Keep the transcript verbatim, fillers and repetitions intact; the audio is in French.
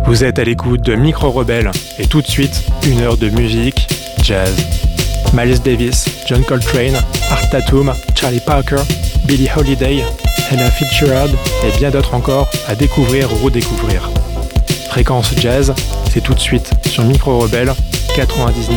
Vous êtes à l'écoute de Micro Rebelle et tout de suite, une heure de musique jazz. Miles Davis, John Coltrane, Art Tatum, Charlie Parker, Billie Holiday, Ella Fitzgerald et bien d'autres encore à découvrir ou redécouvrir. Fréquence jazz, c'est tout de suite sur Micro Rebelle quatre-vingt-dix-neuf